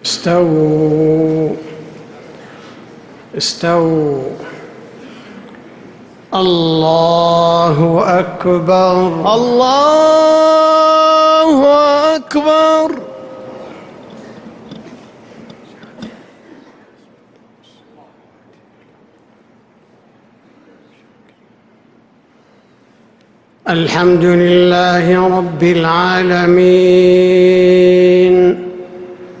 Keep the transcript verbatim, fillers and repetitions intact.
استووا استووا. الله أكبر الله أكبر. الحمد لله رب العالمين